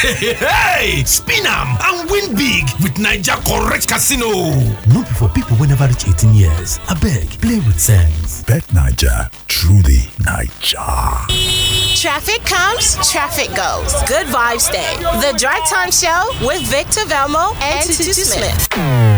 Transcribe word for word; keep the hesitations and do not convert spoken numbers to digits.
Hey, spin am and win big with Naija Correct Casino. No be for people wey never reach eighteen years. Abeg, play with sense. Bet Naija, truly Naija. Traffic comes, traffic goes. Good vibes stay. The Drive Time Show with Victor Velmo and Tutu Smith.